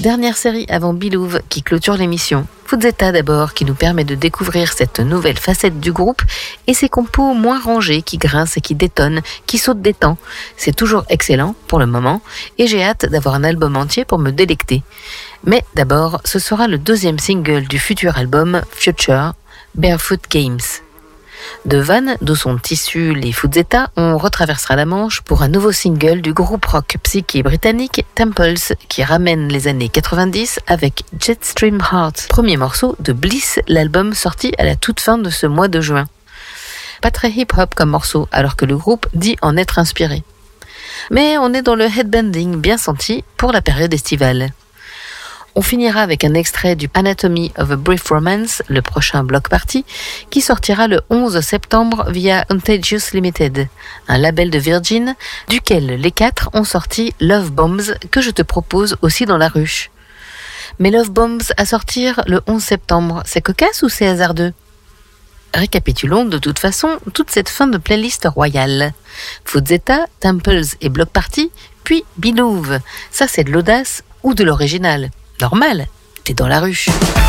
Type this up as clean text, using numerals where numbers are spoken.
Dernière série avant Bilouv qui clôture l'émission. Fuzeta d'abord, qui nous permet de découvrir cette nouvelle facette du groupe et ses compos moins rangés qui grincent et qui détonnent, qui sautent des temps. C'est toujours excellent pour le moment et j'ai hâte d'avoir un album entier pour me délecter. Mais d'abord, ce sera le deuxième single du futur album Future, Barefoot Games. De Vannes, d'où sont issus les Fuzeta, on retraversera la Manche pour un nouveau single du groupe rock psyché britannique Temples qui ramène les années 90 avec Jetstream Heart, premier morceau de Bliss, l'album sorti à la toute fin de ce mois de juin. Pas très hip-hop comme morceau, alors que le groupe dit en être inspiré. Mais on est dans le headbanding bien senti pour la période estivale. On finira avec un extrait du Anatomy of a Brief Romance, le prochain block party, qui sortira le 11 septembre via Contagious Limited, un label de Virgin, duquel les 4 ont sorti Love Bombs, que je te propose aussi dans la ruche. Mais Love Bombs à sortir le 11 septembre, c'est cocasse ou c'est hasardeux ? Récapitulons de toute façon toute cette fin de playlist royale. Fuzeta, Temples et block party, puis Bilouv. Ça c'est de l'audace ou de l'original. Normal, t'es dans la ruche.